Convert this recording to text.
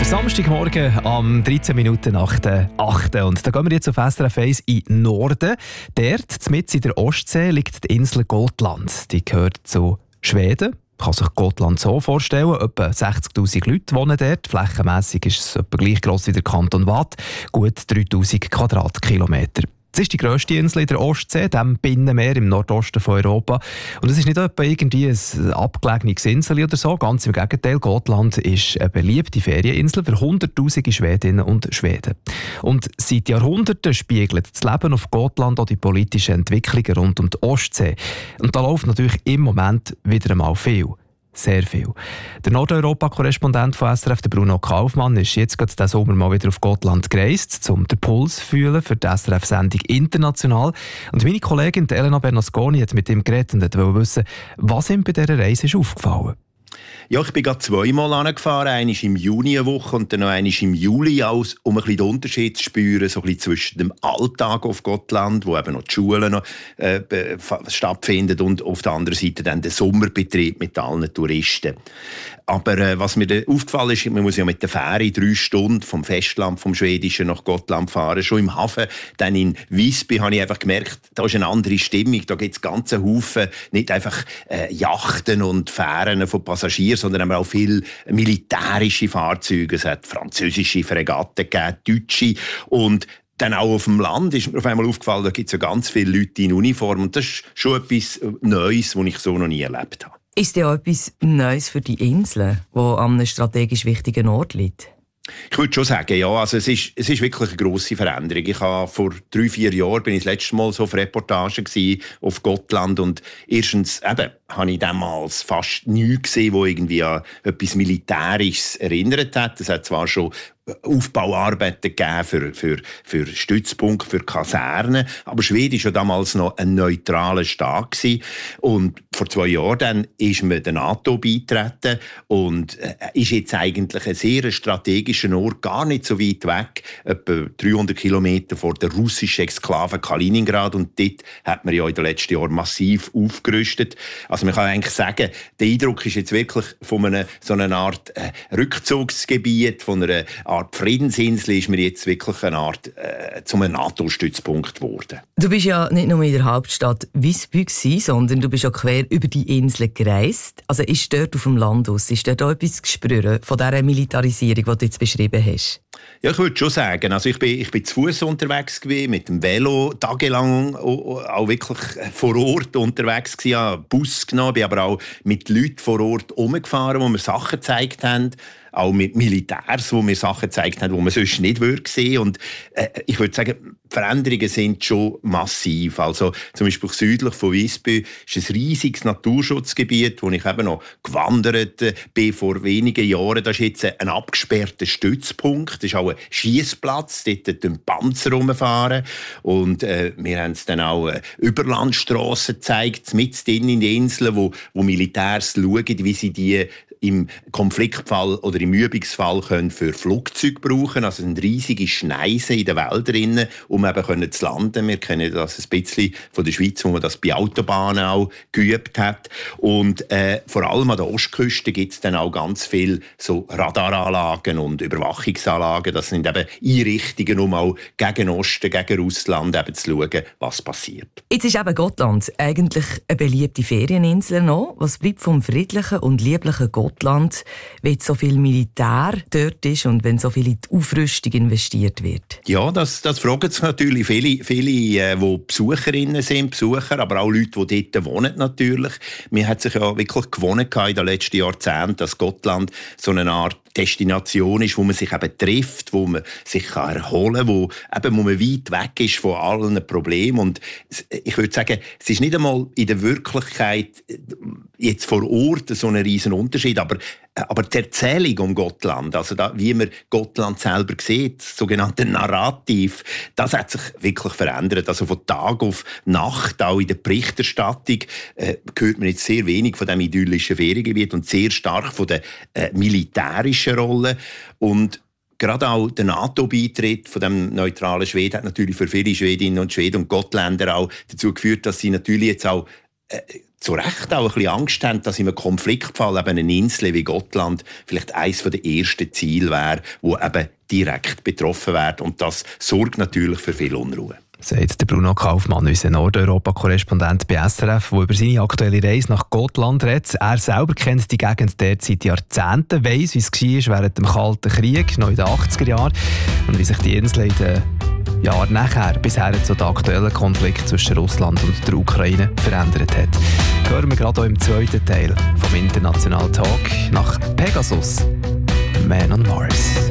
Samstagmorgen am 13 Minuten nach der 8. Und da gehen wir jetzt auf SRF 1 in den Norden. Dort, mitten in der Ostsee, liegt die Insel Gotland. Die gehört zu Schweden. Man kann sich Gotland so vorstellen, etwa 60'000 Leute wohnen dort. Flächenmässig ist es etwa gleich gross wie der Kanton Waadt, gut 3'000 Quadratkilometer. Es ist die grösste Insel in der Ostsee, dem Binnenmeer im Nordosten von Europa. Und es ist nicht etwa irgendwie ein abgelegenes Insel oder so. Ganz im Gegenteil, Gotland ist eine beliebte Ferieninsel für Hunderttausende Schwedinnen und Schweden. Und seit Jahrhunderten spiegelt das Leben auf Gotland auch die politischen Entwicklungen rund um die Ostsee. Und da läuft natürlich im Moment wieder einmal viel. Sehr viel. Der Nordeuropa-Korrespondent von SRF, der Bruno Kaufmann, ist jetzt gerade diesen Sommer mal wieder auf Gotland gereist, um den Puls zu fühlen für die SRF-Sendung «International». Und meine Kollegin Elena Bernasconi hat mit ihm geredet und wollte wissen, was ihm bei dieser Reise ist aufgefallen. Ja, ich bin gerade zweimal angefahren, einmal im Juni eine Woche und dann noch einmal im Juli, um ein bisschen den Unterschied zu spüren, so ein bisschen zwischen dem Alltag auf Gotland, wo eben noch die Schulen noch, stattfinden, und auf der anderen Seite dann der Sommerbetrieb mit allen Touristen. Aber was mir aufgefallen ist, man muss ja mit der Fähre 3 Stunden vom Festland, vom Schwedischen nach Gotland fahren. Schon im Hafen, dann in Visby, habe ich einfach gemerkt, da ist eine andere Stimmung. Da gibt es ganze Haufen, nicht einfach Yachten und Fähren von Passagieren, sondern auch viele militärische Fahrzeuge. Es hat französische Fregatten gegeben, deutsche. Und dann auch auf dem Land ist mir auf einmal aufgefallen, da gibt es ja ganz viele Leute in Uniform. Und das ist schon etwas Neues, was ich so noch nie erlebt habe. Ist ja etwas Neues für die Insel, die an einem strategisch wichtigen Ort liegt? Ich würde schon sagen, ja. Also es ist wirklich eine grosse Veränderung. Ich habe vor 3-4 Jahren bin ich das letzte Mal so auf Reportage auf Gotland, und erstens habe ich damals fast nichts gesehen, wo irgendwie an etwas Militärisches erinnert hat. Es hat zwar schon Aufbauarbeiten gegeben für Stützpunkte, für Kasernen, aber Schweden war ja damals noch ein neutraler Staat gewesen. Und vor 2 Jahren dann ist man der NATO beigetreten und ist jetzt eigentlich ein sehr strategischer Ort, gar nicht so weit weg, etwa 300 Kilometer vor der russischen Exklave Kaliningrad, und dort hat man ja in den letzten Jahren massiv aufgerüstet. Also man kann eigentlich sagen, der Eindruck ist jetzt wirklich von so einer Art Rückzugsgebiet, von einer Art Friedensinsel, ist mir jetzt wirklich eine Art zum NATO-Stützpunkt geworden. Du bist ja nicht nur in der Hauptstadt Visby gewesen, sondern du bist auch quer über die Insel gereist. Also ist dort auf dem Land aus, ist dort auch etwas zu spüren von dieser Militarisierung, die du jetzt beschrieben hast? Ja, ich würde schon sagen. Also ich bin zu Fuß unterwegs gewesen, mit dem Velo tagelang auch wirklich vor Ort unterwegs gewesen, habe einen Bus genommen, bin aber auch mit Leuten vor Ort rumgefahren, wo mir Sachen gezeigt haben. Auch mit Militärs, wo mir Sachen gezeigt haben, die man sonst nicht sehen würde. Und ich würde sagen, die Veränderungen sind schon massiv. Also zum Beispiel südlich von Visby ist ein riesiges Naturschutzgebiet, wo ich eben noch gewandert bin vor wenigen Jahren. Das ist jetzt ein abgesperrter Stützpunkt. Das ist auch ein Schiessplatz, dort den Panzer rumfahren. Und wir haben es dann auch Überlandstrassen gezeigt, mitten in den Inseln, wo Militärs schauen, wie sie die im Konfliktfall oder im Übungsfall können für Flugzeuge brauchen. Also sind riesige Schneisen in den Wäldern, um eben zu landen. Wir kennen das ein bisschen von der Schweiz, wo man das bei Autobahnen auch geübt hat. Und vor allem an der Ostküste gibt es dann auch ganz viele so Radaranlagen und Überwachungsanlagen. Das sind eben Einrichtungen, um auch gegen Osten, gegen Russland eben zu schauen, was passiert. Jetzt ist eben Gotland eigentlich eine beliebte Ferieninsel noch. Was bleibt vom friedlichen und lieblichen Gotland, wenn so viel Militär dort ist und wenn so viel in die Aufrüstung investiert wird? Ja, das fragen sich natürlich viele, die Besucherinnen sind, Besucher, aber auch Leute, die dort wohnen natürlich. Man hat sich ja wirklich gewohnt in den letzten Jahrzehnten, dass Gotland so eine Art Destination ist, wo man sich eben trifft, wo man sich erholen kann, wo man weit weg ist von allen Problemen. Und ich würde sagen, es ist nicht einmal in der Wirklichkeit jetzt vor Ort so ein riesen Unterschied, aber die Erzählung um Gotland, also wie man Gotland selber sieht, das sogenannte Narrativ, das hat sich wirklich verändert. Also von Tag auf Nacht, auch in der Berichterstattung, hört man jetzt sehr wenig von dem idyllischen Feriengebiet und sehr stark von der militärischen Rolle. Und gerade auch der NATO-Beitritt von dem neutralen Schweden hat natürlich für viele Schwedinnen und Schweden und Gottländer auch dazu geführt, dass sie natürlich jetzt auch zu Recht auch ein bisschen Angst haben, dass in einem Konfliktfall eben eine Insel wie Gotland vielleicht eines der ersten Ziele wäre, wo eben direkt betroffen wird. Und das sorgt natürlich für viel Unruhe. Sagt der Bruno Kaufmann, unser Nordeuropa-Korrespondent bei SRF, der über seine aktuelle Reise nach Gotland redet. Er selber kennt die Gegend dort seit Jahrzehnten, weiss, wie es war während dem Kalten Krieg, noch in den 80er Jahren, und wie sich die Insel in den Jahren nachher bisher zu dem aktuellen Konflikt zwischen Russland und der Ukraine verändert hat. Hören wir gerade auch im zweiten Teil vom International Talk nach Pegasus, Man on Mars.